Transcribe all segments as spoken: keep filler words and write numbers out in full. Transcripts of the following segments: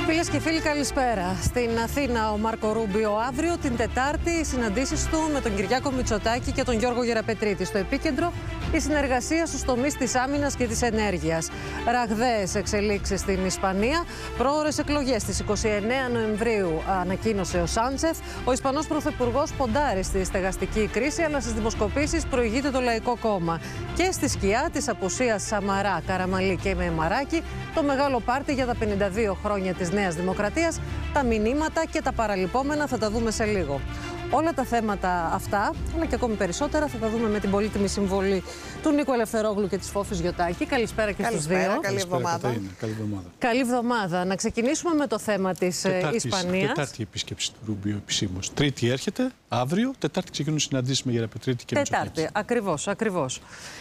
Φίλες και φίλοι, καλησπέρα. Στην Αθήνα ο Μάρκο Ρούμπιο αύριο, την Τετάρτη, οι συναντήσεις του με τον Κυριάκο Μητσοτάκη και τον Γιώργο Γεραπετρίτη. Στο επίκεντρο η συνεργασία στους τομείς της άμυνας και της ενέργειας. Ραγδαίες εξελίξεις στην Ισπανία. Πρόωρες εκλογές στις είκοσι εννέα Νοεμβρίου ανακοίνωσε ο Σάντσεφ. Ο Ισπανός Πρωθυπουργός ποντάρει στη στεγαστική κρίση, αλλά στις δημοσκοπήσεις προηγείται το Λαϊκό Κόμμα. Και στη σκιά της απουσίας Σαμαρά, Καραμαλή και Μεμαράκη, το μεγάλο πάρτι για τα πενήντα δύο χρόνια της Νέας Δημοκρατίας, τα μηνύματα και τα παραλυπόμενα θα τα δούμε σε λίγο. Όλα τα θέματα αυτά, αλλά και ακόμη περισσότερα, θα τα δούμε με την πολύτιμη συμβολή του Νίκου Ελευθερόγλου και της Φόφης Γιωτάκη. Καλησπέρα και στους δύο. Καλή εβδομάδα. Καλή εβδομάδα. Καλή εβδομάδα. Να ξεκινήσουμε με το θέμα της Τετάρτη, Ισπανίας. Τετάρτη επίσκεψη του Ρούμπιο επισήμως. Τρίτη έρχεται, αύριο. Τετάρτη ξεκινούν συναντήσεις με Γεραπετρίτη και Μητσοτάκη. Τετάρτη, ακριβώς, ακριβώς.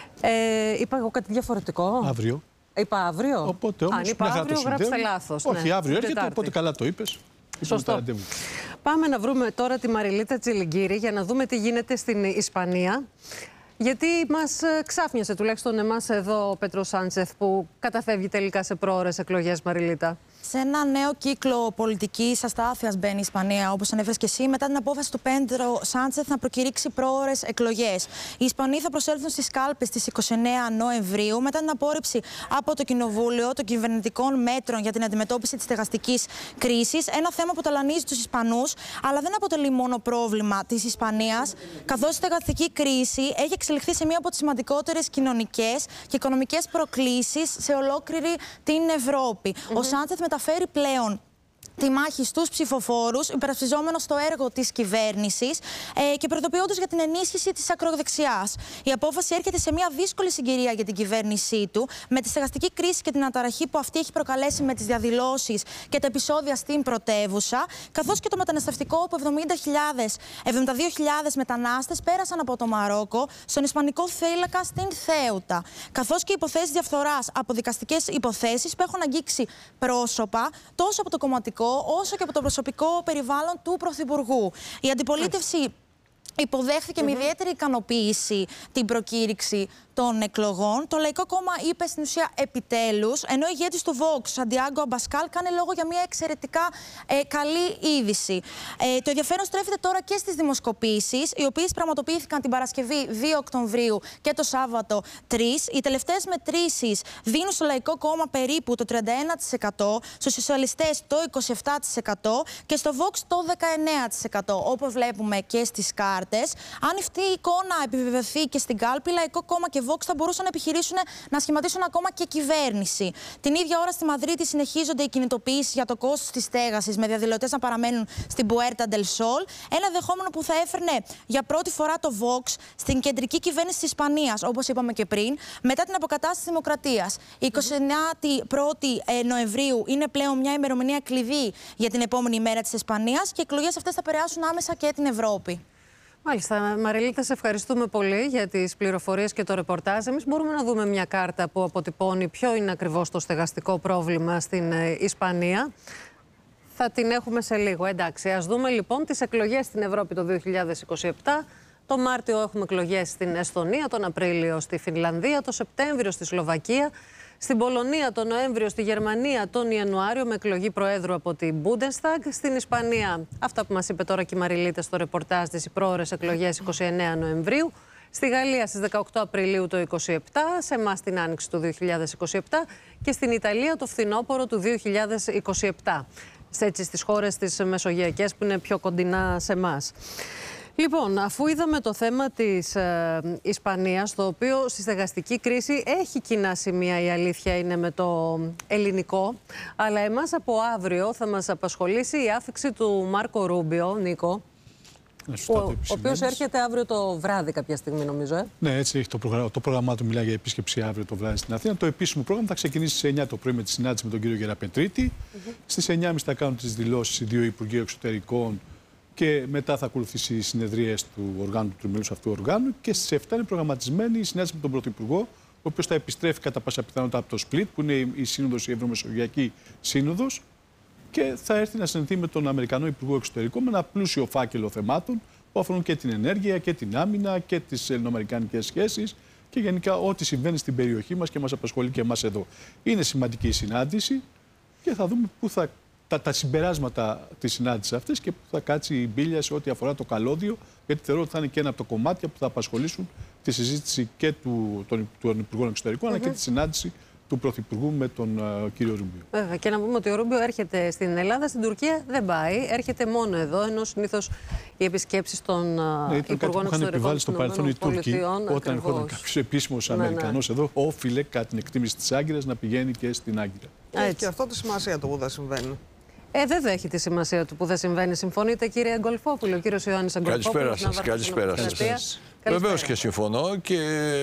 Ε, είπα εγώ κάτι διαφορετικό. Αύριο. Είπα αύριο. Οπότε όμως, Αν είπα αύριο, γράψτε λάθος. Όχι, ναι, αύριο έρχεται, Τετάρτη. οπότε καλά το είπες. Σωστό. Πάμε να βρούμε τώρα τη Μαριλίτα Τσιλιγκύρη για να δούμε τι γίνεται στην Ισπανία. Γιατί μας ξάφνιασε, τουλάχιστον εμάς εδώ, ο Πέτρος Σάντσεφ, που καταφεύγει τελικά σε πρόωρες εκλογές, Μαριλίτα. Σε ένα νέο κύκλο πολιτικής αστάθειας μπαίνει η Ισπανία, όπως ανέφερες και εσύ, μετά την απόφαση του Πέντρο Σάντσεφ να προκηρύξει πρόωρες εκλογές. Οι Ισπανοί θα προσέλθουν στις κάλπες στις είκοσι εννέα Νοεμβρίου, μετά την απόρριψη από το Κοινοβούλιο των κυβερνητικών μέτρων για την αντιμετώπιση της στεγαστικής κρίσης. Ένα θέμα που ταλανίζει τους Ισπανούς, αλλά δεν αποτελεί μόνο πρόβλημα της Ισπανίας, καθώς η στεγαστική κρίση έχει εξελιχθεί σε μία από τις σημαντικότερες κοινωνικές και οικονομικές προκλήσεις σε ολόκληρη την Ευρώπη. Mm-hmm. Ο Σάντσεφ μεταφέρει πλέον τη μάχη στους ψηφοφόρους, υπερασπιζόμενος το έργο της κυβέρνησης ε, και προειδοποιώντας για την ενίσχυση της ακροδεξιάς. Η απόφαση έρχεται σε μια δύσκολη συγκυρία για την κυβέρνησή του, με τη στεγαστική κρίση και την αναταραχή που αυτή έχει προκαλέσει με τις διαδηλώσεις και τα επεισόδια στην πρωτεύουσα, καθώς και το μεταναστευτικό, όπου εβδομήντα δύο χιλιάδες μετανάστες πέρασαν από το Μαρόκο στον Ισπανικό θύλακα στην Θέουτα, καθώς και υποθέσεις διαφθοράς από δικαστικές υποθέσεις που έχουν αγγίξει πρόσωπα τόσο από το κομματικό όσο και από το προσωπικό περιβάλλον του Πρωθυπουργού. Η αντιπολίτευση υποδέχθηκε mm-hmm. με ιδιαίτερη ικανοποίηση την προκήρυξη των εκλογών. Το Λαϊκό Κόμμα είπε στην ουσία επιτέλους, ενώ ο ηγέτης του Vox, Σαντιάγκο Αμπασκάλ, κάνει λόγο για μια εξαιρετικά ε, καλή είδηση. Ε, το ενδιαφέρον στρέφεται τώρα και στις δημοσκοπήσεις, οι οποίες πραγματοποιήθηκαν την Παρασκευή δύο Οκτωβρίου και το Σάββατο τρεις. Οι τελευταίες μετρήσεις δίνουν στο Λαϊκό Κόμμα περίπου το τριάντα ένα τοις εκατό, στους σοσιαλιστές το είκοσι επτά τοις εκατό και στο Vox το δεκαεννέα τοις εκατό, όπως βλέπουμε και στις κάρτες. Αν αυτή η εικόνα επιβεβαιωθεί και στην κάλπη, Λαϊκό Κόμμα και Vox θα μπορούσαν να επιχειρήσουν να σχηματίσουν ακόμα και κυβέρνηση. Την ίδια ώρα στη Μαδρίτη συνεχίζονται οι κινητοποιήσεις για το κόστος της στέγασης, με διαδηλωτές να παραμένουν στην Puerta del Sol. Ένα δεχόμενο που θα έφερνε για πρώτη φορά το Vox στην κεντρική κυβέρνηση της Ισπανίας, όπως είπαμε και πριν, μετά την αποκατάσταση της δημοκρατίας. Η εικοστή πρώτη Νοεμβρίου είναι πλέον μια ημερομηνία κλειδί για την επόμενη μέρα της Ισπανίας και οι εκλογές αυτές θα επηρεάσουν άμεσα και την Ευρώπη. Μάλιστα, Μαριλίτα, σε ευχαριστούμε πολύ για τις πληροφορίες και το ρεπορτάζ. Εμείς μπορούμε να δούμε μια κάρτα που αποτυπώνει ποιο είναι ακριβώς το στεγαστικό πρόβλημα στην Ισπανία. Θα την έχουμε σε λίγο. Εντάξει, ας δούμε λοιπόν τις εκλογές στην Ευρώπη το δύο χιλιάδες είκοσι επτά. Το Μάρτιο έχουμε εκλογές στην Εστονία, τον Απρίλιο στη Φινλανδία, το Σεπτέμβριο στη Σλοβακία, στην Πολωνία τον Νοέμβριο, στη Γερμανία τον Ιανουάριο με εκλογή Προέδρου από την Bundestag. Στην Ισπανία, αυτά που μας είπε τώρα και η Μαριλίτα στο ρεπορτάζ της, οι πρόωρες εκλογές είκοσι εννέα Νοεμβρίου. Στη Γαλλία στις δεκαοκτώ Απριλίου το είκοσι επτά, σε εμάς την άνοιξη του δύο χιλιάδες είκοσι επτά και στην Ιταλία το φθινόπωρο του δύο χιλιάδες είκοσι επτά. Έτσι στις χώρες τις μεσογειακές που είναι πιο κοντινά σε εμάς. Λοιπόν, αφού είδαμε το θέμα της ε, Ισπανίας, το οποίο στη στεγαστική κρίση έχει κοινά σημεία, η αλήθεια είναι, με το ελληνικό, αλλά εμάς από αύριο θα μας απασχολήσει η άφιξη του Μάρκο Ρούμπιο, Νίκο, ο, ο οποίος έρχεται αύριο το βράδυ κάποια στιγμή, νομίζω. Ε. Ναι, έτσι έχει το πρόγραμμα. Το πρόγραμμά του μιλάει για επίσκεψη αύριο το βράδυ στην Αθήνα. Το επίσημο πρόγραμμα θα ξεκινήσει στις εννιά το πρωί με τη συνάντηση με τον κύριο Γεραπετρίτη. Mm-hmm. Στις εννιά και μισή θα κάνουν τις δηλώσεις οι δύο Υπουργοί Εξωτερικών. Και μετά θα ακολουθήσει οι συνεδρίες του οργάνου, του τριμελούς αυτού οργάνου. Και στις επτά είναι προγραμματισμένη η συνάντηση με τον Πρωθυπουργό, ο οποίος θα επιστρέφει κατά πάσα πιθανότητα από το Σπλίτ, που είναι η σύνοδος, η Ευρωμεσογειακή Σύνοδος, και θα έρθει να συναντηθεί με τον Αμερικανό Υπουργό Εξωτερικών με ένα πλούσιο φάκελο θεμάτων που αφορούν και την ενέργεια και την άμυνα και τις ελληνοαμερικανικές σχέσεις και γενικά ό,τι συμβαίνει στην περιοχή μας και μας απασχολεί και εμάς εδώ. Είναι σημαντική η συνάντηση και θα δούμε πού θα τα, τα συμπεράσματα της συνάντησης αυτής και που θα κάτσει η μπίλια σε ό,τι αφορά το καλώδιο, γιατί θεωρώ ότι θα είναι και ένα από τα κομμάτια που θα απασχολήσουν τη συζήτηση και του, των, των Υπουργών Εξωτερικών, mm-hmm. αλλά και τη συνάντηση του Πρωθυπουργού με τον uh, κύριο Ρούμπιο. Βέβαια. Και να πούμε ότι ο Ρούμπιο έρχεται στην Ελλάδα, στην Τουρκία δεν πάει. Έρχεται μόνο εδώ, ενώ συνήθως οι επισκέψεις των uh, ναι, Υπουργών Εξωτερικών είχαν επιβάλει στο παρελθόν οι Τούρκοι, όταν ερχόταν κάποιος επίσημος Αμερικανός ναι, ναι. εδώ, όφιλε κατά την εκτίμηση της Άγκυρας να πηγαίνει και στην Άγκυρα. Έχει και αυτό τη σημασία του που δεν συμβαίνει. Ε, βέβαια έχει τη σημασία του που δεν συμβαίνει. Συμφωνείτε, κύριε Αγκολφόπουλο, ο κύριος Ιωάννης Αγκολφόπουλος? Καλησπέρα σας. Καλησπέρα σας. Βεβαίως και συμφωνώ και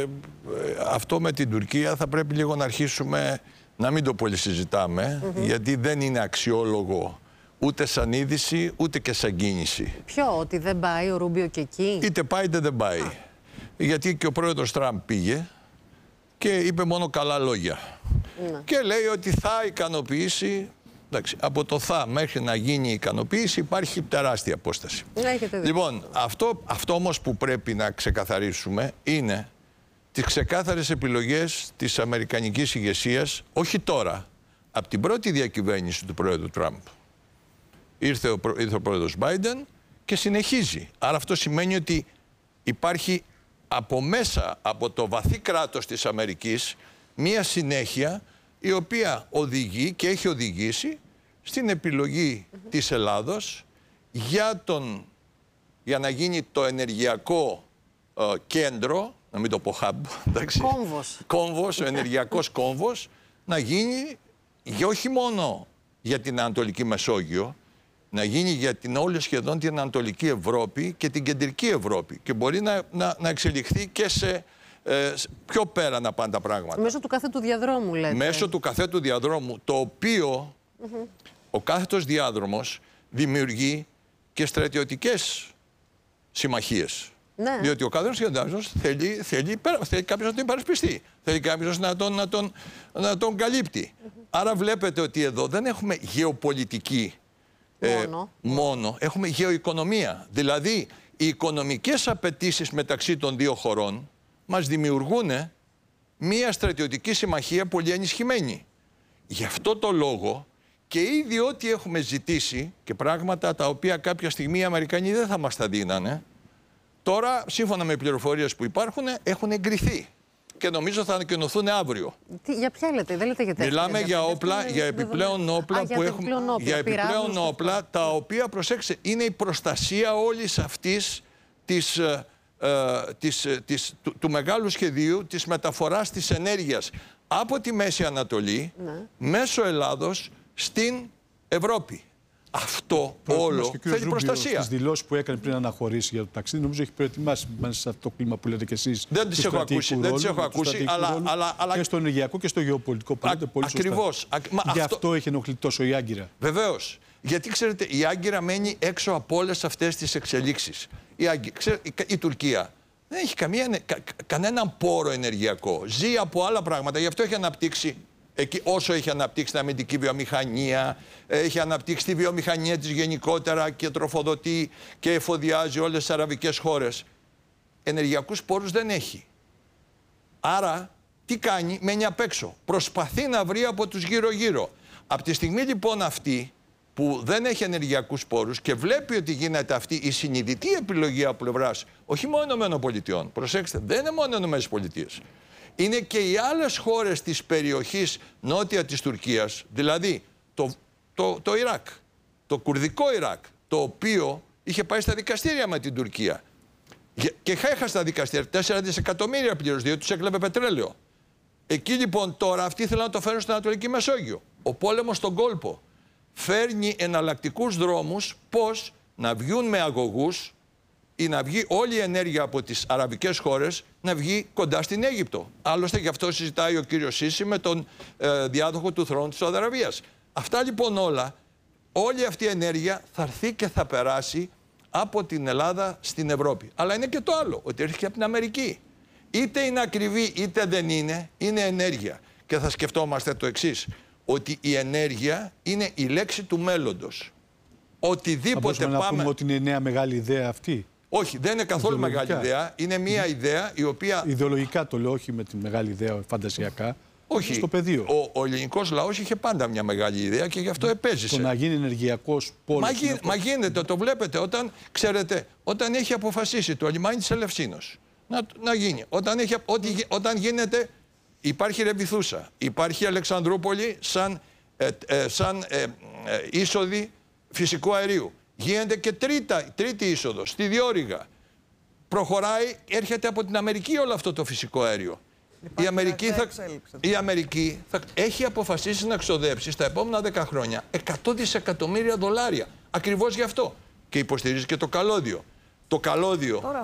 αυτό με την Τουρκία θα πρέπει λίγο να αρχίσουμε να μην το πολύ συζητάμε, mm-hmm. γιατί δεν είναι αξιόλογο ούτε σαν είδηση ούτε και σαν κίνηση. Ποιο, ότι δεν πάει ο Ρούμπιο και εκεί? Είτε πάει είτε δεν πάει. Ah. Γιατί και ο πρόεδρος Τραμπ πήγε και είπε μόνο καλά λόγια. Mm. Και λέει ότι θα ικανοποιήσει. Εντάξει, από το θα μέχρι να γίνει η ικανοποίηση υπάρχει τεράστια απόσταση. Λοιπόν, αυτό, αυτό όμως που πρέπει να ξεκαθαρίσουμε είναι τις ξεκάθαρες επιλογές της αμερικανικής ηγεσίας, όχι τώρα, από την πρώτη διακυβέρνηση του πρόεδρου Τραμπ. Ήρθε ο, ήρθε ο πρόεδρος Μπάιντεν και συνεχίζει. Άρα αυτό σημαίνει ότι υπάρχει από μέσα, από το βαθύ κράτος της Αμερικής, μία συνέχεια η οποία οδηγεί και έχει οδηγήσει στην επιλογή mm-hmm. της Ελλάδος για, τον, για να γίνει το ενεργειακό ε, κέντρο, να μην το πω hub, εντάξει, κόμβος, κόμβος ο ενεργειακός κόμβος, να γίνει για, όχι μόνο για την Ανατολική Μεσόγειο, να γίνει για την όλη σχεδόν την Ανατολική Ευρώπη και την Κεντρική Ευρώπη και μπορεί να, να, να εξελιχθεί και σε Ε, πιο πέρα να πάνε τα πράγματα. Μέσω του κάθετου διαδρόμου, λέτε. Μέσω του κάθετου διαδρόμου, το οποίο mm-hmm. ο κάθετος διάδρομος δημιουργεί και στρατιωτικές συμμαχίες. Ναι. Διότι ο κάθετος διάδρομος θέλει, θέλει, θέλει κάποιος να τον υπερασπιστεί. Θέλει κάποιος να τον, να τον, να τον καλύπτει. Mm-hmm. Άρα βλέπετε ότι εδώ δεν έχουμε γεωπολιτική μόνο. Ε, μόνο. Έχουμε γεωοικονομία. Δηλαδή, οι οικονομικές απαιτήσεις μεταξύ των δύο χωρών μας δημιουργούν μία στρατιωτική συμμαχία πολύ ενισχυμένη. Γι' αυτό το λόγο και ήδη ό,τι έχουμε ζητήσει και πράγματα τα οποία κάποια στιγμή οι Αμερικανοί δεν θα μας τα δίνανε, τώρα σύμφωνα με πληροφορίες που υπάρχουν έχουν εγκριθεί και νομίζω θα ανακοινωθούν αύριο. Τι, για ποια λέτε, δεν λέτε για τέτοια? Μιλάμε για, για όπλα, για επιπλέον όπλα Α, που για έχουμε, όπλα, για επιπλέον όπλα τα οποία, προσέξτε, είναι η προστασία όλης αυτής της Uh, της, της, του, του μεγάλου σχεδίου της μεταφοράς της ενέργειας από τη Μέση Ανατολή ναι. μέσω Ελλάδος στην Ευρώπη. Αυτό όλο θέλει προστασία. Τις δηλώσεις που έκανε πριν αναχωρήσει για το ταξίδι, νομίζω έχει προετοιμάσει μέσα σε αυτό το κλίμα που λέτε κι εσείς. Δεν τις έχω ακούσει, ρόλου, δεν τις έχω ακούσει αλλά, αλλά, αλλά... και στο ενεργειακό και στο γεωπολιτικό που λέτε πολύ ακριβώς. σωστά. Γι' αυτό... αυτό έχει ενοχλεί τόσο η Άγκυρα. Βεβαίως. Γιατί ξέρετε, η Άγκυρα μένει έξω από όλες αυτές τις εξελίξεις. Η, Άγκυρα, ξέρετε, η, η Τουρκία δεν έχει καμία, κα, κανέναν πόρο ενεργειακό. Ζει από άλλα πράγματα. Γι' αυτό έχει αναπτύξει, εκεί, όσο έχει αναπτύξει την αμυντική βιομηχανία, έχει αναπτύξει τη βιομηχανία της γενικότερα και τροφοδοτεί και εφοδιάζει όλες τις αραβικές χώρες. Ενεργειακούς πόρους δεν έχει. Άρα, τι κάνει? Μένει απ' έξω. Προσπαθεί να βρει από τους γύρω-γύρω. Από τη στιγμή λοιπόν αυτή που δεν έχει ενεργειακούς πόρους και βλέπει ότι γίνεται αυτή η συνειδητή επιλογή από πλευράς όχι μόνο ΗΠΑ, προσέξτε, δεν είναι μόνο ΗΠΑ, είναι και οι άλλες χώρες της περιοχής νότια της Τουρκίας, δηλαδή το, το, το Ιράκ, το κουρδικό Ιράκ, το οποίο είχε πάει στα δικαστήρια με την Τουρκία και έχασε στα δικαστήρια, τέσσερα δισεκατομμύρια πλήρως, διότι τους έκλεβε πετρέλαιο. Εκεί λοιπόν τώρα αυτοί ήθελαν να το φέρουν στην Ανατολική Μεσόγειο. Ο πόλεμος στον κόλπο φέρνει εναλλακτικούς δρόμους πώς να βγουν με αγωγούς ή να βγει όλη η ενέργεια από τις αραβικές χώρες να βγει κοντά στην Αίγυπτο. Άλλωστε γι' αυτό συζητάει ο κύριος Σίση με τον ε, διάδοχο του θρόνου της Σαουδαραβίας. Αυτά λοιπόν όλα, όλη αυτή η ενέργεια θα έρθει και θα περάσει από την Ελλάδα στην Ευρώπη. Αλλά είναι και το άλλο, ότι έρχεται από την Αμερική. Είτε είναι ακριβή είτε δεν είναι, είναι ενέργεια. Και θα σκεφτόμαστε το εξής, ότι η ενέργεια είναι η λέξη του μέλλοντος. Οτιδήποτε θα πάμε... να πούμε ότι είναι νέα μεγάλη ιδέα αυτή. Όχι, δεν είναι καθόλου μεγάλη ιδέα. Είναι μια ιδέα η οποία... Ιδεολογικά το λέω, όχι με τη μεγάλη ιδέα φαντασιακά. Όχι. Στο πεδίο. Ο, ο ελληνικός λαός είχε πάντα μια μεγάλη ιδέα και γι' αυτό επέζησε. Το να γίνει ενεργειακός πόλος. Μα, γι, μα γίνεται, το βλέπετε, όταν, ξέρετε, όταν έχει αποφασίσει το λιμάνι της Ελευσίνος να, να γίνει. Όταν, έχει, ότι, όταν γίνεται, υπάρχει Ρεβιθούσα, υπάρχει Αλεξανδρούπολη σαν, ε, ε, σαν ε, ε, είσοδη φυσικού αερίου. Γίνεται και τρίτα, τρίτη είσοδος, στη Διόρυγα. Προχωράει, έρχεται από την Αμερική όλο αυτό το φυσικό αέριο. Η Αμερική, θα, η Αμερική θα έχει αποφασίσει να ξοδέψει στα επόμενα δέκα χρόνια εκατό δισεκατομμύρια δολάρια. Ακριβώς γι' αυτό. Και υποστηρίζει και το καλώδιο. Το καλώδιο